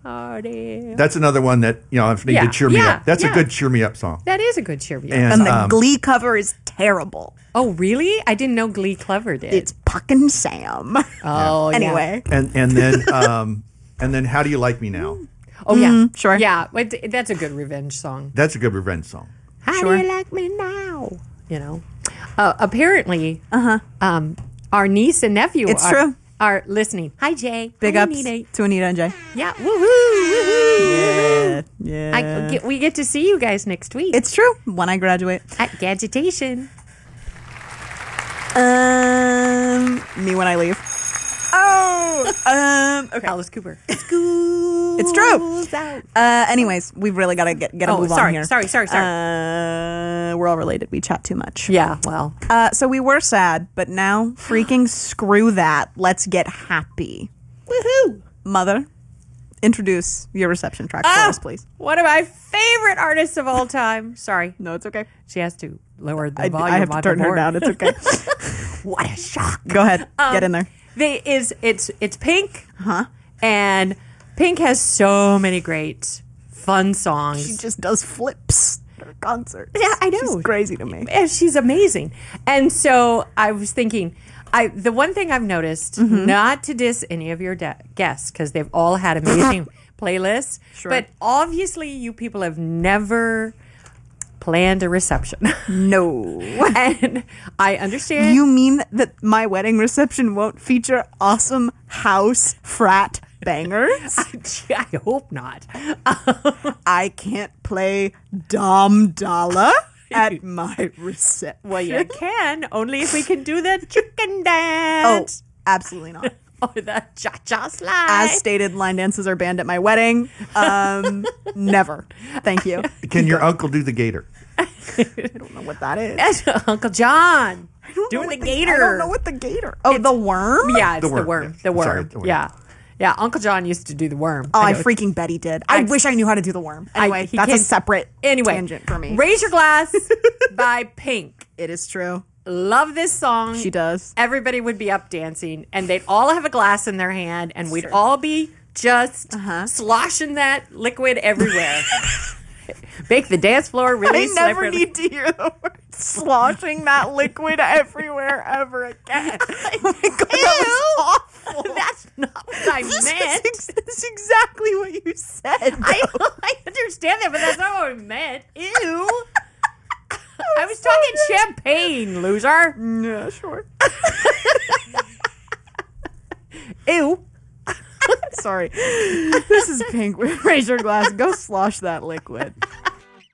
party. That's another one that, if you need to cheer me up. That's a good cheer me up song. That is a good cheer me up And the Glee cover is terrible. Oh, really? I didn't know Glee Clever did. It's Puckin' Sam. Oh, yeah. Anyway. And then How Do You Like Me Now? Oh, yeah. Sure. Yeah, that's a good revenge song. That's a good revenge song. How do you like me now? Apparently, our niece and nephew are listening. Hi, Jay. Big Hi, ups Anita. to Anita and Jay. Yeah. Woohoo. Yeah. We get to see you guys next week. It's true. When I graduate. At Gadgetation. Me when I leave. Okay. Alice Cooper. It's true. Anyways, we've really got to get a move on here. Sorry. We're all related. We chat too much. Yeah, well. So we were sad, but now freaking screw that. Let's get happy. Woohoo. Mother, introduce your reception track for us, please. One of my favorite artists of all time. Sorry. No, it's okay. She has to lower the volume. I have to turn her down. It's okay. What a shock. Go ahead. Get in there. It's Pink. And Pink has so many great fun songs. She just does flips at her concerts. Yeah, I know. She's crazy to me. And she's amazing. And so I was thinking, the one thing I've noticed, not to diss any of your guests, because they've all had amazing playlists, but obviously you people have never planned a reception. No. And I understand. You mean that my wedding reception won't feature awesome house frat bangers? I hope not. I can't play Dom Dalla at my reception. Well, you can, only if we can do the chicken dance. Oh, absolutely not. Or the cha-cha slide. As stated, line dances are banned at my wedding. Never. Thank you. Can your uncle do the gator? I don't know what that is. Uncle John doing the gator. I don't know what the gator. Oh, the worm? Yeah, it's the worm. Yeah. The worm. Sorry, the worm. Yeah. Uncle John used to do the worm. Oh, I freaking bet he did. I wish I knew how to do the worm. Anyway, that's a separate tangent for me. Raise Your Glass by Pink. It is true. Love this song. She does. Everybody would be up dancing, and they'd all have a glass in their hand, and we'd all be just sloshing that liquid everywhere. Make the dance floor really slippery. I never need to hear the word sloshing that liquid everywhere ever again. Oh my God, that was awful. That's not what I meant. That's exactly what you said. I understand that, but that's not what I meant. Ew. I was talking champagne, loser. Yeah, sure. Ew. Sorry. This is Pink. Raise your glass. Go slosh that liquid.